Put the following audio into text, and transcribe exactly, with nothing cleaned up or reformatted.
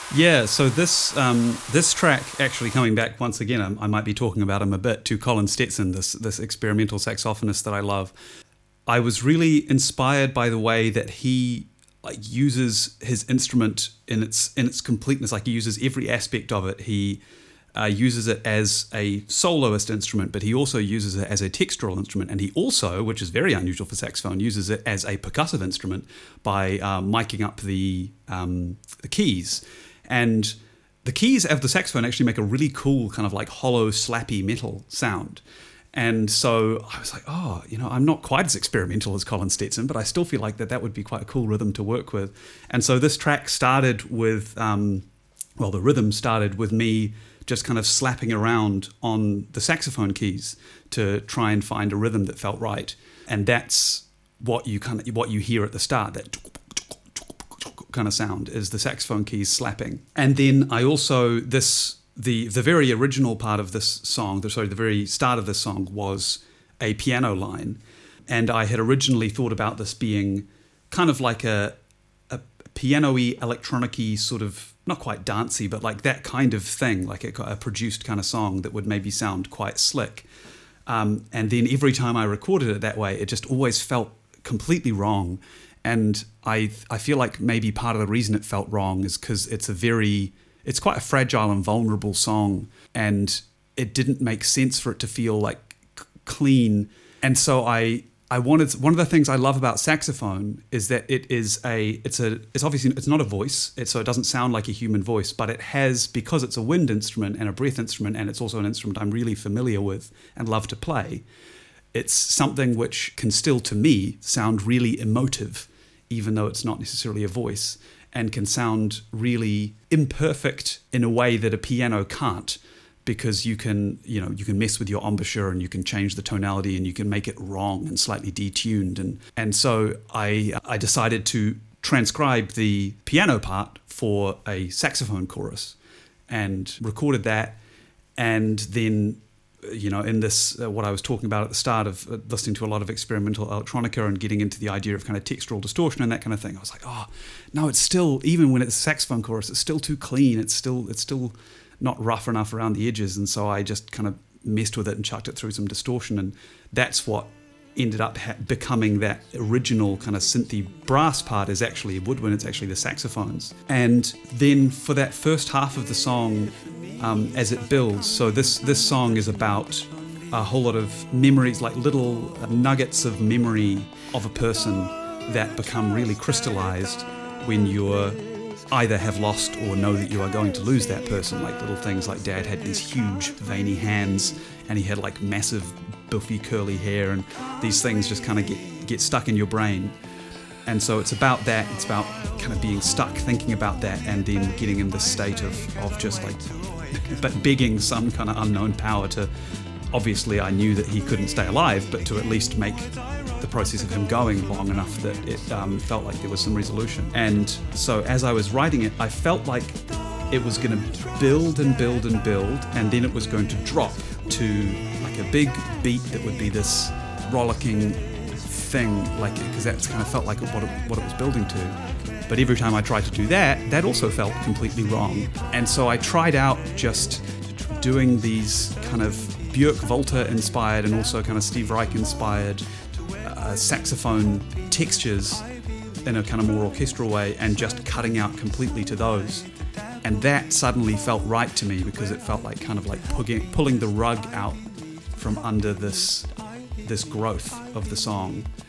Yeah, so this um, this track, actually coming back once again, I, I might be talking about him a bit, to Colin Stetson, this this experimental saxophonist that I love. I was really inspired by the way that he like uses his instrument in its in its completeness. Like he uses every aspect of it. He uh, uses it as a soloist instrument, but he also uses it as a textural instrument, and he also, which is very unusual for saxophone, uses it as a percussive instrument by uh, miking up the um, the keys. And the keys of the saxophone actually make a really cool kind of like hollow, slappy metal sound. And so I was like, oh, you know, I'm not quite as experimental as Colin Stetson, but I still feel like that that would be quite a cool rhythm to work with. And so this track started with, um, well, the rhythm started with me just kind of slapping around on the saxophone keys to try and find a rhythm that felt right. And that's what you kind of what you hear at the start, that kind of sound is the saxophone keys slapping. And then I also, this the the very original part of this song, the, sorry, the very start of this song was a piano line. And I had originally thought about this being kind of like a, a piano-y, electronic-y sort of, not quite dancey, but like that kind of thing, like a, a produced kind of song that would maybe sound quite slick. Um, and then every time I recorded it that way, it just always felt completely wrong. And I I feel like maybe part of the reason it felt wrong is because it's a very, it's quite a fragile and vulnerable song, and it didn't make sense for it to feel like c- clean. And so I I wanted, one of the things I love about saxophone is that it is a, it's a, it's obviously, it's not a voice, it's, so it doesn't sound like a human voice, but it has, because it's a wind instrument and a breath instrument, and it's also an instrument I'm really familiar with and love to play, it's something which can still, to me, sound really emotive, even though it's not necessarily a voice, and can sound really imperfect in a way that a piano can't, because you can, you know, you can mess with your embouchure and you can change the tonality and you can make it wrong and slightly detuned. And and so I I decided to transcribe the piano part for a saxophone chorus and recorded that. And then, you know, in this, uh, what I was talking about at the start of uh, listening to a lot of experimental electronica and getting into the idea of kind of textural distortion and that kind of thing, I was like, oh, no, it's still, even when it's a saxophone chorus, it's still too clean. It's still, it's still not rough enough around the edges. And so I just kind of messed with it and chucked it through some distortion. And that's what ended up ha- becoming that original kind of synthy brass part is actually a woodwind. It's actually the saxophones. And then for that first half of the song, um, as it builds, so this, this song is about a whole lot of memories, like little nuggets of memory of a person that become really crystallized when you're either have lost or know that you are going to lose that person. Like little things like Dad had these huge veiny hands and he had like massive buffy curly hair, and these things just kind of get, get stuck in your brain. And so it's about that, it's about kind of being stuck thinking about that and then getting in this state of, of just like but begging some kind of unknown power to, obviously I knew that he couldn't stay alive, but to at least make the process of him going long enough that it um, felt like there was some resolution. And so as I was writing it, I felt like it was going to build and build and build, and then it was going to drop to like a big beat that would be this rollicking thing, like, because that's kind of felt like what it, what it was building to. But every time I tried to do that, that also felt completely wrong. And so I tried out just doing these kind of Björk Volta inspired and also kind of Steve Reich inspired uh, saxophone textures in a kind of more orchestral way, and just cutting out completely to those. And that suddenly felt right to me, because it felt like kind of like pulling, pulling the rug out from under this this growth of the song.